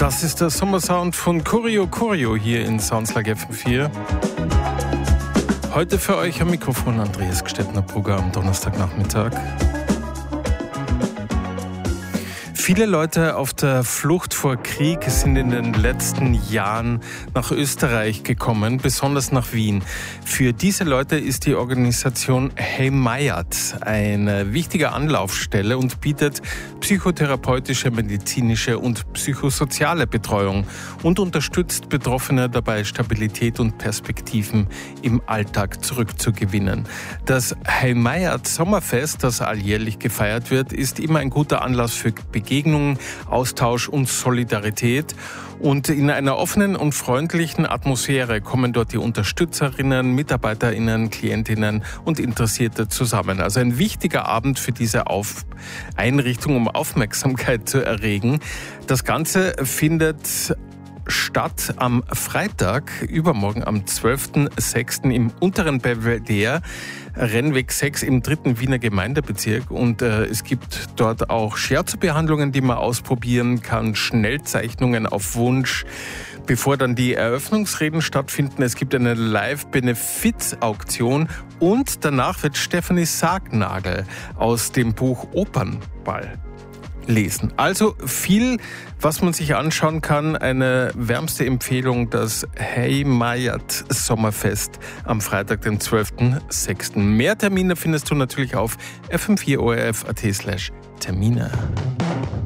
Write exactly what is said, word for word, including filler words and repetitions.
Das ist der Sommersound von Choreo Choreo hier in Sounds Like F M vier. Heute für euch am Mikrofon Andreas Gstettner-Brugger am Donnerstagnachmittag. Viele Leute auf der Flucht vor Krieg sind in den letzten Jahren nach Österreich gekommen, besonders nach Wien. Für diese Leute ist die Organisation Heimayat eine wichtige Anlaufstelle und bietet psychotherapeutische, medizinische und psychosoziale Betreuung und unterstützt Betroffene dabei, Stabilität und Perspektiven im Alltag zurückzugewinnen. Das Heimayat Sommerfest, das alljährlich gefeiert wird, ist immer ein guter Anlass für Begegnungen, Begegnungen, Austausch und Solidarität. Und in einer offenen und freundlichen Atmosphäre kommen dort die Unterstützerinnen, MitarbeiterInnen, Klientinnen und Interessierte zusammen. Also ein wichtiger Abend für diese Auf- Einrichtung, um Aufmerksamkeit zu erregen. Das Ganze findet statt am Freitag, übermorgen am zwölften sechsten im unteren Belvedere, Rennweg sechs im dritten Wiener Gemeindebezirk. Und äh, es gibt dort auch Shiatsu-Behandlungen, die man ausprobieren kann, Schnellzeichnungen auf Wunsch, bevor dann die Eröffnungsreden stattfinden. Es gibt eine Live-Benefiz-Auktion und danach wird Stefanie Sargnagel aus dem Buch Opernball lesen. Also viel, was man sich anschauen kann. Eine wärmste Empfehlung, das Heimayat Sommerfest am Freitag, den zwölften sechsten Mehr Termine findest du natürlich auf f m vier o r f punkt a t slash Termine.